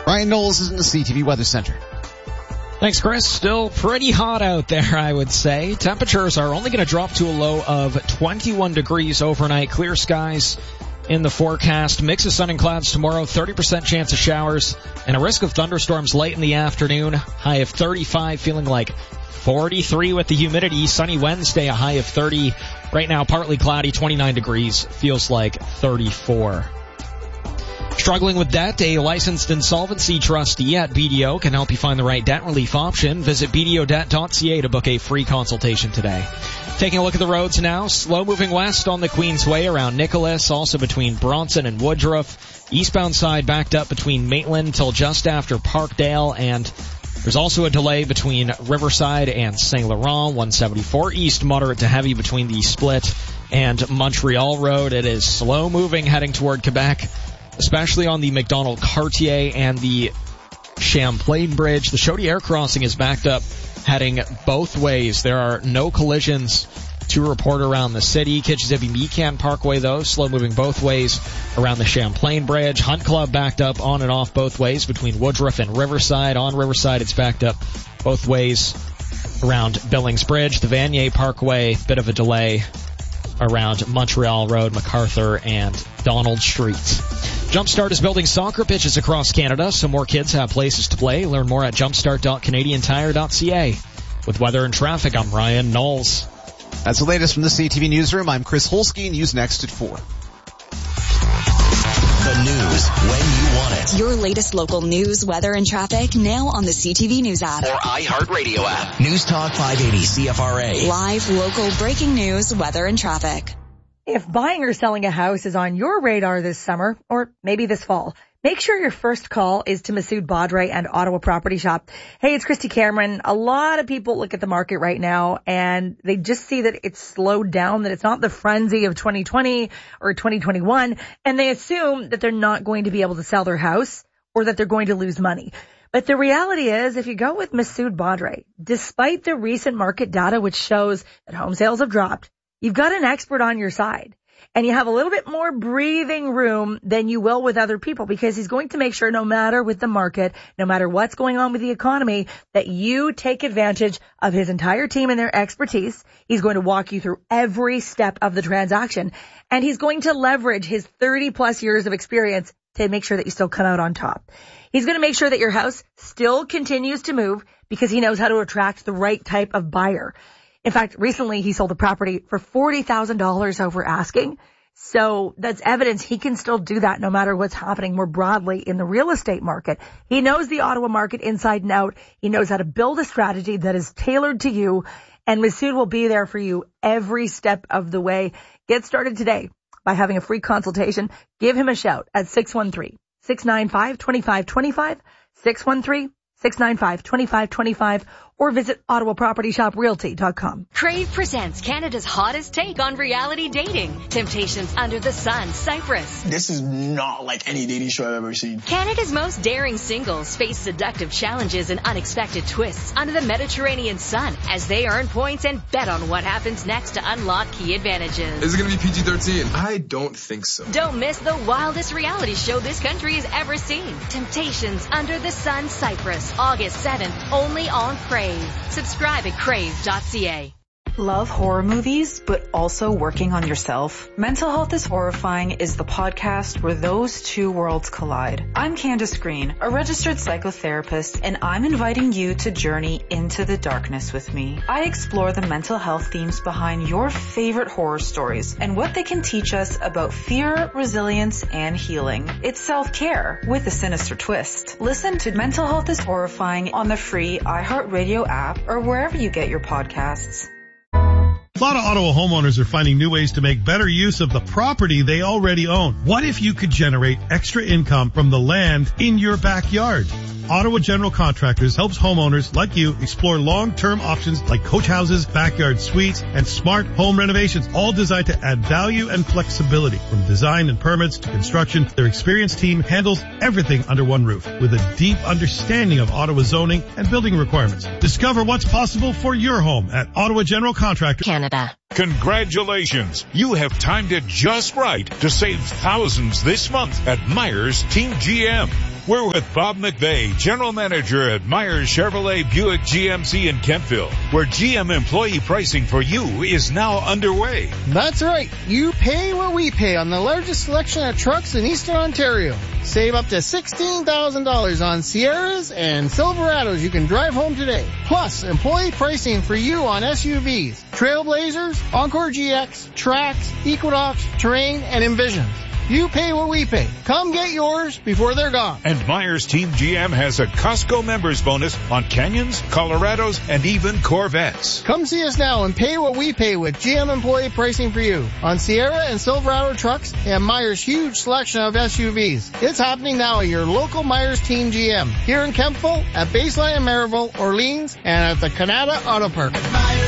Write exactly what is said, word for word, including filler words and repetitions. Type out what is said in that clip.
Ryan Knowles is in the C T V Weather Center. Thanks, Chris. Still pretty hot out there, I would say. Temperatures are only going to drop to a low of twenty-one degrees overnight. Clear skies in the forecast. Mix of sun and clouds tomorrow. thirty percent chance of showers and a risk of thunderstorms late in the afternoon. High of thirty-five, feeling like forty-three with the humidity. Sunny Wednesday, a high of thirty. Right now, partly cloudy, twenty-nine degrees. Feels like thirty-four. Struggling with debt? A licensed insolvency trustee at B D O can help you find the right debt relief option. Visit b d o debt dot c a to book a free consultation today. Taking a look at the roads now. Slow moving west on the Queensway around Nicholas, also between Bronson and Woodruff. Eastbound side backed up between Maitland till just after Parkdale, and there's also a delay between Riverside and Saint Laurent. one seventy-four east, moderate to heavy between the Split and Montreal Road. It is slow moving heading toward Quebec, especially on the McDonald-Cartier and the Champlain Bridge. The Chaudière crossing is backed up heading both ways. There are no collisions to report around the city. Kitchissippi-Mecan Parkway, though, slow moving both ways around the Champlain Bridge. Hunt Club backed up on and off both ways between Woodruff and Riverside. On Riverside, it's backed up both ways around Billings Bridge. The Vanier Parkway, bit of a delay around Montreal Road, MacArthur, and Donald Street. Jumpstart is building soccer pitches across Canada so more kids have places to play. Learn more at jumpstart dot canadian tire dot c a. With weather and traffic, I'm Ryan Knowles. That's the latest from the C T V Newsroom. I'm Chris Holsky. News next at four. The news when you want it. Your latest local news, weather, and traffic now on the C T V News app. Or iHeartRadio app. News Talk five eighty C F R A. Live, local, breaking news, weather, and traffic. If buying or selling a house is on your radar this summer, or maybe this fall, make sure your first call is to Masood Badre and Ottawa Property Shop. Hey, it's Christy Cameron. A lot of people look at the market right now and they just see that it's slowed down, that it's not the frenzy of twenty twenty or twenty twenty-one, and they assume that they're not going to be able to sell their house or that they're going to lose money. But the reality is, if you go with Masood Badre, despite the recent market data which shows that home sales have dropped, you've got an expert on your side. And you have a little bit more breathing room than you will with other people, because he's going to make sure, no matter with the market, no matter what's going on with the economy, that you take advantage of his entire team and their expertise. He's going to walk you through every step of the transaction, and he's going to leverage his thirty plus years of experience to make sure that you still come out on top. He's going to make sure that your house still continues to move, because he knows how to attract the right type of buyer. In fact, recently he sold a property for forty thousand dollars over asking. So that's evidence he can still do that no matter what's happening more broadly in the real estate market. He knows the Ottawa market inside and out. He knows how to build a strategy that is tailored to you. And Masood will be there for you every step of the way. Get started today by having a free consultation. Give him a shout at six one three, six nine five, two five two five, six one three, six nine five, two five two five, or visit ottawa property shop realty dot com. Crave presents Canada's hottest take on reality dating. Temptations Under the Sun, Cyprus. This is not like any dating show I've ever seen. Canada's most daring singles face seductive challenges and unexpected twists under the Mediterranean sun as they earn points and bet on what happens next to unlock key advantages. Is it going to be P G thirteen? I don't think so. Don't miss the wildest reality show this country has ever seen. Temptations Under the Sun, Cyprus, August seventh, only on Crave. Subscribe at crave dot c a. Love horror movies, but also working on yourself? Mental Health is Horrifying is the podcast where those two worlds collide. I'm Candace Green, a registered psychotherapist, and I'm inviting you to journey into the darkness with me. I explore the mental health themes behind your favorite horror stories and what they can teach us about fear, resilience, and healing. It's self-care with a sinister twist. Listen to Mental Health is Horrifying on the free iHeartRadio app or wherever you get your podcasts. A lot of Ottawa homeowners are finding new ways to make better use of the property they already own. What if you could generate extra income from the land in your backyard? Ottawa General Contractors helps homeowners like you explore long-term options like coach houses, backyard suites, and smart home renovations, all designed to add value and flexibility. From design and permits to construction, their experienced team handles everything under one roof with a deep understanding of Ottawa zoning and building requirements. Discover what's possible for your home at Ottawa General Contractors Canada. Congratulations! You have timed it just right to save thousands this month at Myers Team G M. We're with Bob McVeigh, General Manager at Myers Chevrolet Buick G M C in Kentville, where G M employee pricing for you is now underway. That's right. You pay what we pay on the largest selection of trucks in Eastern Ontario. Save up to sixteen thousand dollars on Sierras and Silverados you can drive home today. Plus, employee pricing for you on S U Vs, Trailblazers, Encore G X, Trax, Equinox, Terrain, and Envisions. You pay what we pay. Come get yours before they're gone. And Myers Team G M has a Costco members bonus on Canyons, Colorados, and even Corvettes. Come see us now and pay what we pay with G M employee pricing for you on Sierra and Silverado trucks and Myers' huge selection of S U Vs. It's happening now at your local Myers Team G M here in Kempville, at Baseline in Maryville, Orleans, and at the Canada Auto Park.